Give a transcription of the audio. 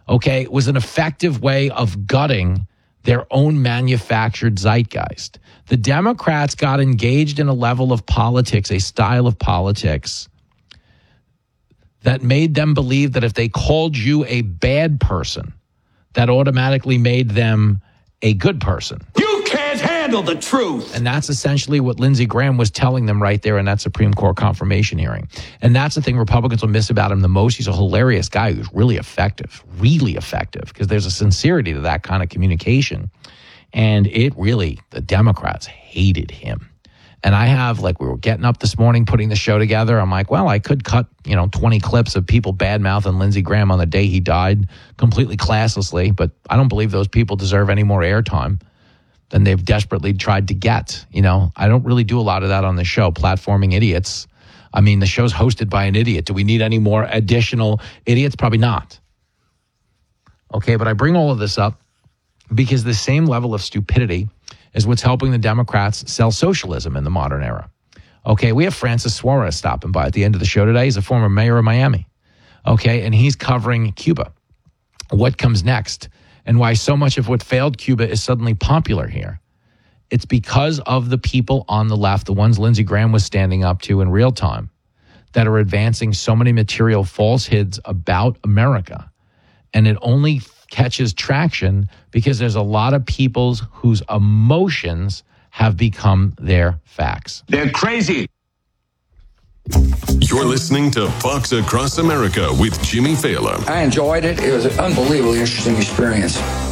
Okay, it was an effective way of gutting their own manufactured zeitgeist. The Democrats got engaged in a level of politics, a style of politics that made them believe that if they called you a bad person, that automatically made them a good person. You can't handle the truth. And that's essentially what Lindsey Graham was telling them right there in that Supreme Court confirmation hearing. And that's the thing Republicans will miss about him the most. He's a hilarious guy who's really effective, because there's a sincerity to that kind of communication. And the Democrats hated him. And I have, we were getting up this morning, putting the show together. I'm like, well, I could cut, 20 clips of people bad-mouthing Lindsey Graham on the day he died completely classlessly. But I don't believe those people deserve any more airtime than they've desperately tried to get. I don't really do a lot of that on the show, platforming idiots. I mean, the show's hosted by an idiot. Do we need any more additional idiots? Probably not. Okay, but I bring all of this up because the same level of stupidity is what's helping the Democrats sell socialism in the modern era. Okay, we have Francis Suarez stopping by at the end of the show today. He's a former mayor of Miami. Okay, and he's covering Cuba. What comes next and why so much of what failed Cuba is suddenly popular here. It's because of the people on the left, the ones Lindsey Graham was standing up to in real time, that are advancing so many material falsehoods about America. And it only catches traction because there's a lot of people whose emotions have become their facts. They're crazy. You're listening to Fox Across America with Jimmy Failla. I enjoyed it. It was an unbelievably interesting experience.